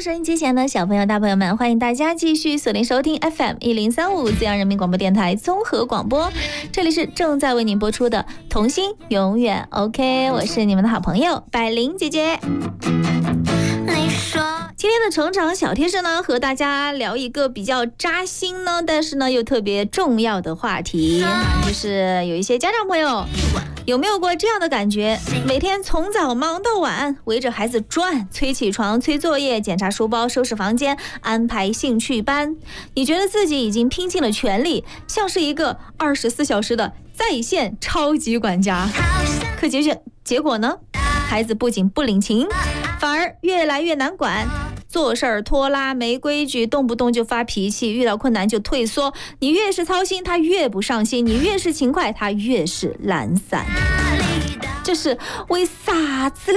收音机前的小朋友大朋友们，欢迎大家继续锁定收听 FM1035 自阳人民广播电台综合广播，这里是正在为您播出的童心永远 OK， 我是你们的好朋友百灵姐姐。今天的成长小贴士呢，和大家聊一个比较扎心呢，但是呢又特别重要的话题，就是有一些家长朋友有没有过这样的感觉，每天从早忙到晚，围着孩子转，催起床，催作业，检查书包，收拾房间，安排兴趣班，你觉得自己已经拼尽了全力，像是一个24小时的在线超级管家，可结果呢，孩子不仅不领情，反而越来越难管，做事儿拖拉没规矩，动不动就发脾气，遇到困难就退缩，你越是操心他越不上心，你越是勤快他越是懒散，这是为啥子嘞？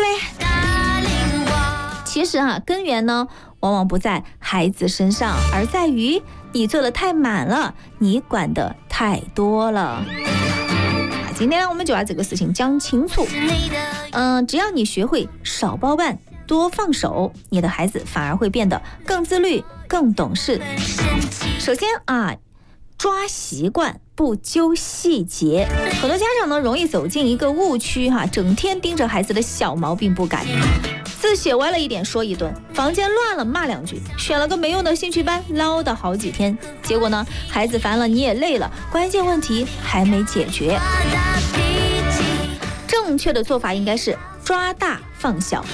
其实根源呢往往不在孩子身上，而在于你做的太满了，你管的太多了。今天我们就把这个事情讲清楚。只要你学会少包办多放手，你的孩子反而会变得更自律更懂事。首先抓习惯不揪细节，很多家长呢容易走进一个误区整天盯着孩子的小毛病不改，字写歪了一点说一顿，房间乱了骂两句，选了个没用的兴趣班唠叨好几天，结果呢孩子烦了你也累了，关键问题还没解决。正确的做法应该是抓大放小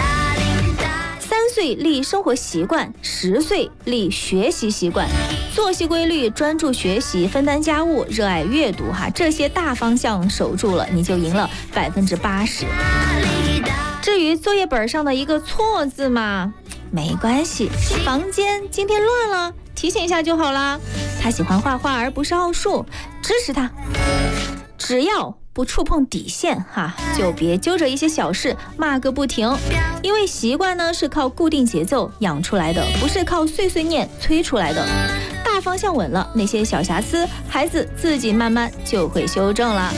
，3岁立生活习惯，10岁立学习习惯，作息规律，专注学习，分担家务，热爱阅读这些大方向守住了，你就赢了80%。至于作业本上的一个错字嘛，没关系，房间今天乱了，提醒一下就好啦。他喜欢画画而不是奥数，支持他，只要不触碰底线就别揪着一些小事骂个不停，因为习惯呢是靠固定节奏养出来的，不是靠碎碎念催出来的。大方向稳了，那些小瑕疵孩子自己慢慢就会修正了。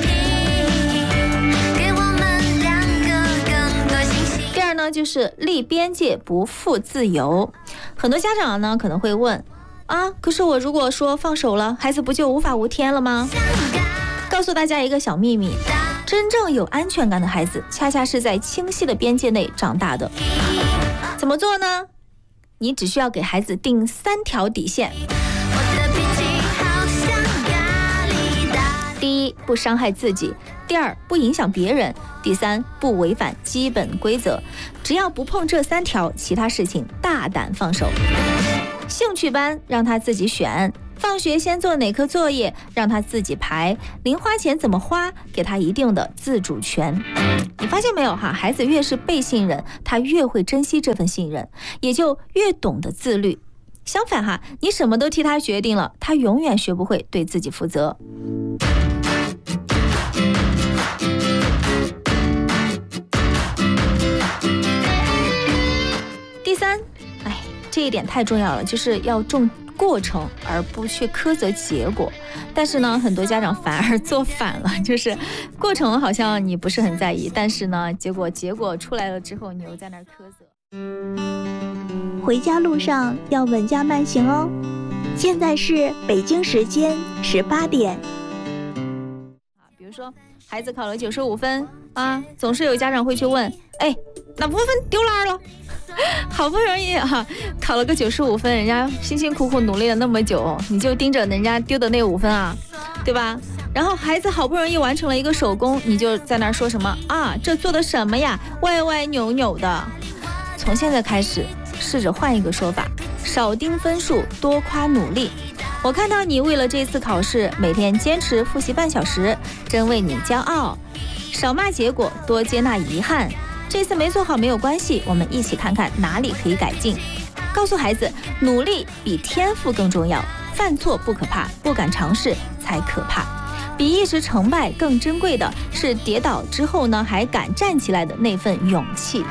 第二呢，就是立边界不负自由。很多家长呢可能会问可是我如果说放手了，孩子不就无法无天了吗？告诉大家一个小秘密，真正有安全感的孩子恰恰是在清晰的边界内长大的。怎么做呢？你只需要给孩子定3条底线。第一，不伤害自己；第二，不影响别人；第三，不违反基本规则。只要不碰这3条，其他事情大胆放手。兴趣班让他自己选，放学先做哪科作业让他自己排，零花钱怎么花给他一定的自主权。你发现没有孩子越是被信任，他越会珍惜这份信任，也就越懂得自律。相反你什么都替他决定了，他永远学不会对自己负责。第三，这一点太重要了，就是要重过程而不去苛责结果。但是呢很多家长反而做反了，就是过程好像你不是很在意，但是呢结果出来了之后你又在那儿苛责。 回家路上要稳驾慢行哦。现在是北京时间18点。 比如说孩子考了95分总是有家长会去问哪部分丢哪儿了？好不容易考了个95分，人家辛辛苦苦努力了那么久，你就盯着人家丢的那5分对吧？然后孩子好不容易完成了一个手工，你就在那儿说什么这做的什么呀，歪歪扭扭的。从现在开始试着换一个说法，少盯分数，多夸努力。我看到你为了这次考试每天坚持复习半小时，真为你骄傲。少骂结果，多接纳遗憾。这次没做好没有关系，我们一起看看哪里可以改进。告诉孩子，努力比天赋更重要，犯错不可怕，不敢尝试才可怕。比一时成败更珍贵的是跌倒之后呢还敢站起来的那份勇气。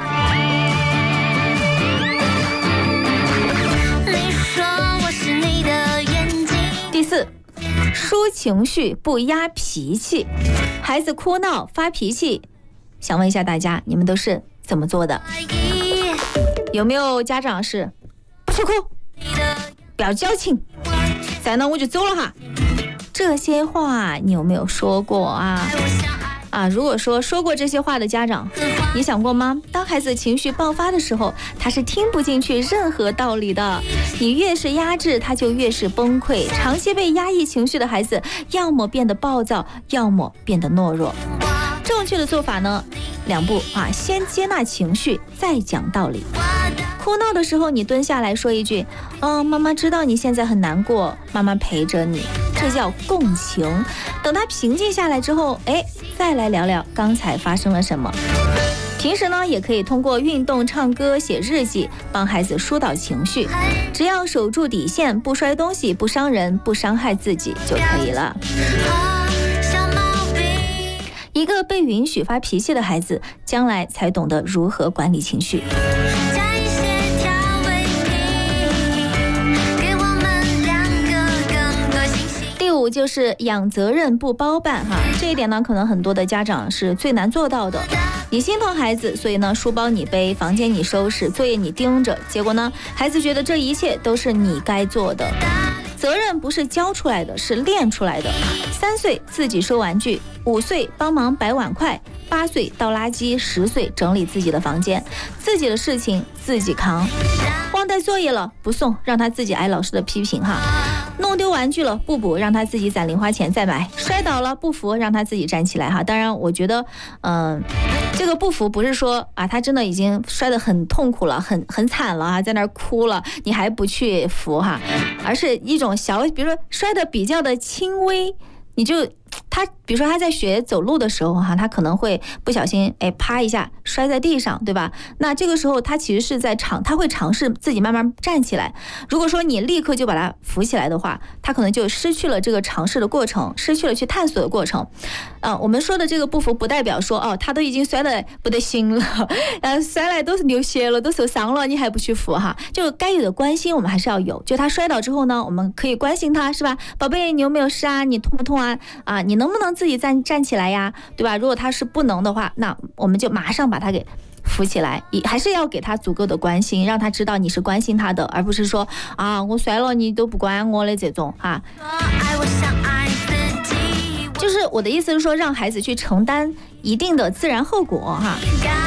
第4，抒情绪不压脾气。孩子哭闹发脾气，想问一下大家，你们都是怎么做的？ 有没有家长是不许哭，不要矫情，再呢我就走了哈？这些话你有没有说过啊？如果说过这些话的家长，你想过吗？当孩子情绪爆发的时候，他是听不进去任何道理的。你越是压制，他就越是崩溃。长期被压抑情绪的孩子，要么变得暴躁，要么变得懦弱。正确的做法呢，2步啊，先接纳情绪，再讲道理。哭闹的时候，你蹲下来说一句：“妈妈知道你现在很难过，妈妈陪着你。”这叫共情。等他平静下来之后，再来聊聊刚才发生了什么。平时呢，也可以通过运动、唱歌、写日记帮孩子疏导情绪。只要守住底线，不摔东西，不伤人，不伤害自己就可以了。一个被允许发脾气的孩子，将来才懂得如何管理情绪。第5就是养责任不包办哈，这一点呢，可能很多的家长是最难做到的。你心疼孩子，所以呢，书包你背，房间你收拾，作业你盯着，结果呢，孩子觉得这一切都是你该做的。责任不是教出来的，是练出来的。3岁自己收玩具，5岁帮忙摆碗筷，8岁倒垃圾，10岁整理自己的房间，自己的事情自己扛。忘带作业了不送，让他自己挨老师的批评哈。弄丢玩具了不补，让他自己攒零花钱再买。摔倒了不服，让他自己站起来哈。当然我觉得这个不服不是说他真的已经摔得很痛苦了，很惨了在那儿哭了，你还不去扶哈，而是一种比如说摔得比较的轻微，你就他比如说他在学走路的时候他可能会不小心啪一下摔在地上，对吧？那这个时候他其实是他会尝试自己慢慢站起来。如果说你立刻就把他扶起来的话，他可能就失去了这个尝试的过程，失去了去探索的过程。我们说的这个不服不代表说他都已经摔得不得行了，摔来都是流血了，都受伤了，你还不去扶哈？就该有的关心我们还是要有。就他摔倒之后呢，我们可以关心他，是吧？宝贝，你有没有事啊？你痛不痛啊？你能不能自己站起来呀？对吧？如果他是不能的话，那我们就马上把他给扶起来，还是要给他足够的关心，让他知道你是关心他的，而不是说我摔了你都不管我的这种就是我的意思是说，让孩子去承担一定的自然后果哈。